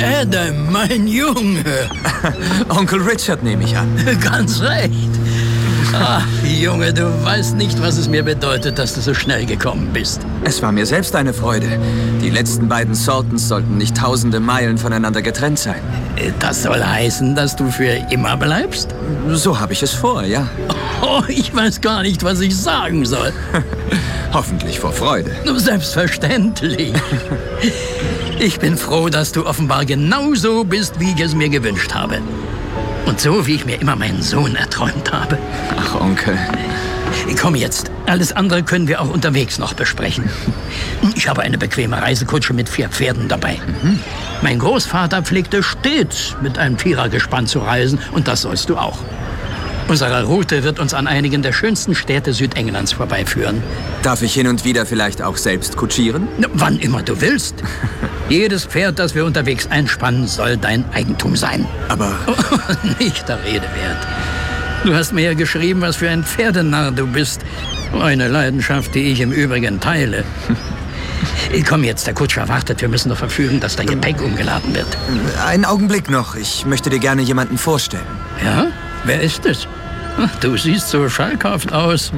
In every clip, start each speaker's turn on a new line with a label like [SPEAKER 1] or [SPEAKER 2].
[SPEAKER 1] Adam, mein Junge.
[SPEAKER 2] Onkel Richard nehme ich an.
[SPEAKER 1] Ganz recht. Ach, Junge, du weißt nicht, was es mir bedeutet, dass du so schnell gekommen bist.
[SPEAKER 2] Es war mir selbst eine Freude. Die letzten beiden Saltons sollten nicht tausende Meilen voneinander getrennt sein.
[SPEAKER 1] Das soll heißen, dass du für immer bleibst?
[SPEAKER 2] So habe ich es vor, ja.
[SPEAKER 1] Oh, ich weiß gar nicht, was ich sagen soll.
[SPEAKER 2] Hoffentlich vor Freude.
[SPEAKER 1] Selbstverständlich. Ich bin froh, dass du offenbar genauso bist, wie ich es mir gewünscht habe. Und so, wie ich mir immer meinen Sohn erträumt habe.
[SPEAKER 2] Ach, Onkel.
[SPEAKER 1] Komm jetzt. Alles andere können wir auch unterwegs noch besprechen. Ich habe eine bequeme Reisekutsche mit 4 Pferden dabei. Mein Großvater pflegte stets mit einem Vierergespann zu reisen und das sollst du auch. Unsere Route wird uns an einigen der schönsten Städte Südenglands vorbeiführen.
[SPEAKER 2] Darf ich hin und wieder vielleicht auch selbst kutschieren?
[SPEAKER 1] Wann immer du willst. Jedes Pferd, das wir unterwegs einspannen, soll dein Eigentum sein.
[SPEAKER 2] Aber...
[SPEAKER 1] Nicht der Rede wert. Du hast mir ja geschrieben, was für ein Pferdenarr du bist. Eine Leidenschaft, die ich im Übrigen teile. Komm jetzt, der Kutscher wartet. Wir müssen noch verfügen, dass dein Gepäck umgeladen wird.
[SPEAKER 2] Einen Augenblick noch. Ich möchte dir gerne jemanden vorstellen.
[SPEAKER 1] Ja? Wer ist es? Du siehst so schalkhaft aus.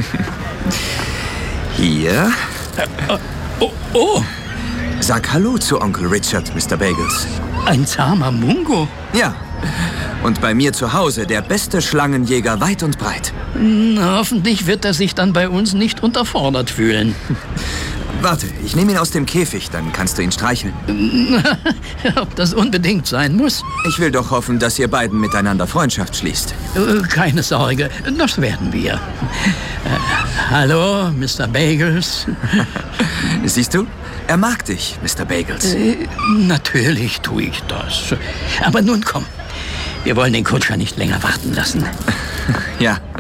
[SPEAKER 2] Hier.
[SPEAKER 1] Oh,
[SPEAKER 2] Sag Hallo zu Onkel Richard, Mr. Bagels.
[SPEAKER 1] ein zahmer Mungo.
[SPEAKER 2] Ja. Und bei mir zu Hause der beste Schlangenjäger weit und breit.
[SPEAKER 1] Na, hoffentlich wird er sich dann bei uns nicht unterfordert fühlen.
[SPEAKER 2] Warte, ich nehme ihn aus dem Käfig, dann kannst du ihn streicheln.
[SPEAKER 1] Ob das unbedingt sein muss?
[SPEAKER 2] Ich will doch hoffen, dass ihr beiden miteinander Freundschaft schließt.
[SPEAKER 1] Keine Sorge, das werden wir. Hallo, Mr. Bagels.
[SPEAKER 2] Siehst du? Er mag dich, Mr. Bagels.
[SPEAKER 1] Natürlich tue ich das. Aber nun komm, wir wollen den Kutscher nicht länger warten lassen.
[SPEAKER 2] Ja.